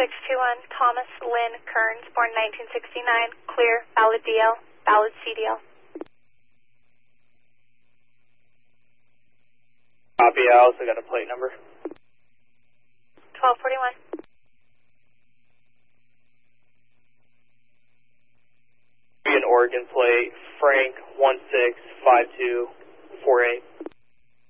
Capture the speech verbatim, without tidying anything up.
six two one, Thomas Lynn Kearns, born nineteen sixty-nine, clear, valid D L, valid C D L. Copy, I also got a plate number. twelve forty-one. Be an Oregon plate, Frank one six five two four eight.